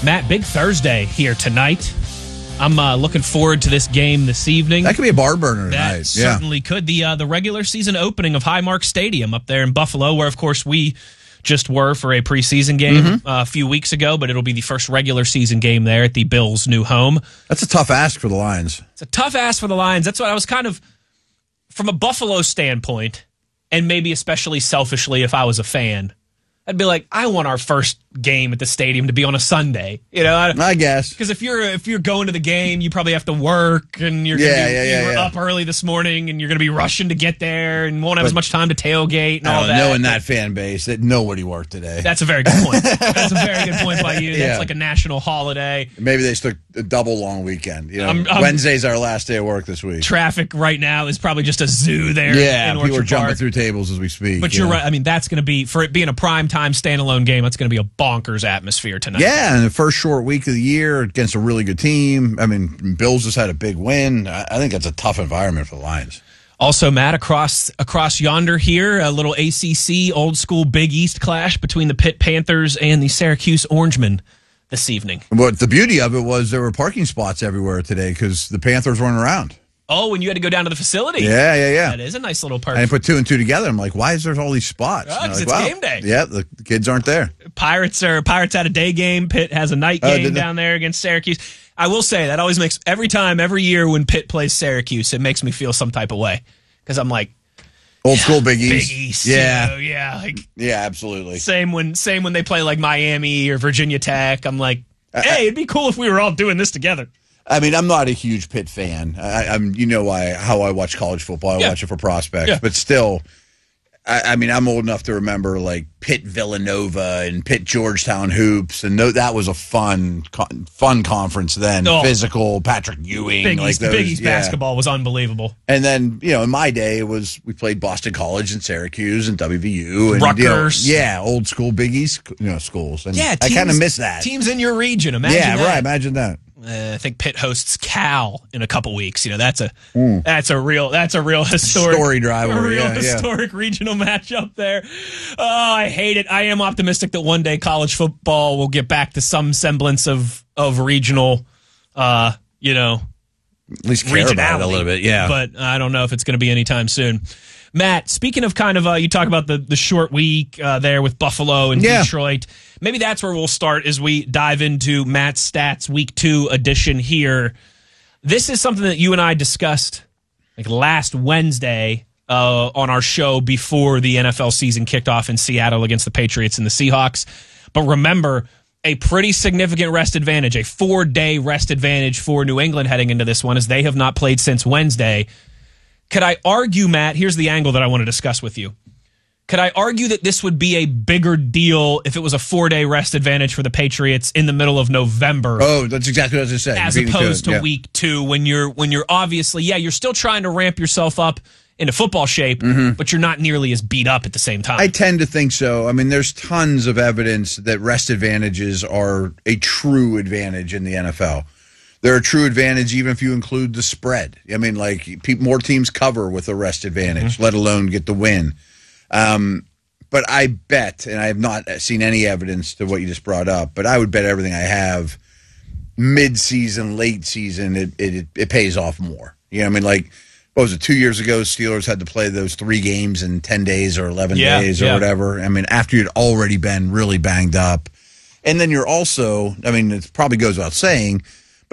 Matt, big Thursday here tonight. I'm looking forward to this game this evening. That could be a bar burner That tonight. certainly could. The regular season opening of Highmark Stadium up there in Buffalo, where, of course, we just were for a preseason game a few weeks ago, but it'll be the first regular season game there at the Bills' new home. That's a tough ask for the Lions. It's a tough ask for the Lions. That's what I was kind of, from a Buffalo standpoint, and maybe especially selfishly if I was a fan, I'd be like, I want our first game at the stadium to be on a Sunday. You know, I guess. Because if you're going to the game, you probably have to work, and you're up early this morning, and you're going to be rushing to get there, and won't have as much time to tailgate and all that. Knowing that fan base, that nobody worked today. That's a very good point. That's a very good point by you. That's like a national holiday. Maybe they took a double long weekend. You know, Wednesday's our last day of work this week. Traffic right now is probably just a zoo there. Yeah, in people Orchard are jumping Park. through tables as we speak. But you're right. I mean, that's going to be, for it being a primetime standalone game, that's going to be a bonkers atmosphere tonight. Yeah, and the first short week of the year against a really good team. I mean, Bills just had a big win. I think that's a tough environment for the Lions. Also, Matt, across yonder here, a little ACC old school Big East clash between the Pitt Panthers and the Syracuse Orangemen this evening. But the beauty of it was there were parking spots everywhere today because the Panthers weren't around. Oh, and you had to go down to the facility. Yeah. That is a nice little perk. And I put two and two together. I'm like, why is there all these spots? Oh, because like, it's game day. Yeah, the kids aren't there. Pirates had a day game. Pitt has a night game down there against Syracuse. I will say that always makes, every year when Pitt plays Syracuse, it makes me feel some type of way. Because I'm like, old school Big East. Big East. Yeah. You know, like, yeah, absolutely. Same when they play like Miami or Virginia Tech. I'm like, hey, it'd be cool if we were all doing this together. I mean, I'm not a huge Pitt fan. I'm, you know, how I watch college football. I watch it for prospects, but still, I mean, I'm old enough to remember like Pitt Villanova and Pitt Georgetown hoops, and that was a fun conference then. Oh. Physical, Patrick Ewing, Big East basketball was unbelievable. And then, you know, in my day, we played Boston College and Syracuse and WVU and Rutgers. Old school Big East, schools. And I kind of miss that. Teams in your region. Imagine that. Right. Imagine that. I think Pitt hosts Cal in a couple weeks. You know, that's a real historic story rivalry. Historic regional matchup there. Oh, I hate it. I am optimistic that one day college football will get back to some semblance of regional, at least care about it a little bit. Yeah, but I don't know if it's going to be anytime soon. Matt, speaking of kind of, you talk about the short week there with Buffalo and Detroit. Maybe that's where we'll start as we dive into Matt's Stats Week 2 edition here. This is something that you and I discussed like last Wednesday on our show before the NFL season kicked off in Seattle against the Patriots and the Seahawks. But remember, a pretty significant rest advantage, a 4-day rest advantage for New England heading into this one, as they have not played since Wednesday. Could I argue, Matt, here's the angle that I want to discuss with you. Could I argue that this would be a bigger deal if it was a 4-day rest advantage for the Patriots in the middle of November? Oh, that's exactly what I was saying. As opposed to week 2, when you're obviously, you're still trying to ramp yourself up into football shape, but you're not nearly as beat up at the same time. I tend to think so. I mean, there's tons of evidence that rest advantages are a true advantage in the NFL. They're a true advantage even if you include the spread. I mean, like, more teams cover with a rest advantage, let alone get the win. But I bet, and I have not seen any evidence to what you just brought up, but I would bet everything I have, mid-season, late season, it pays off more. You know what I mean? Like, what was it, 2 years ago, Steelers had to play those 3 games in 10 days or 11 days or whatever. I mean, after you'd already been really banged up. And then you're also, I mean, it probably goes without saying –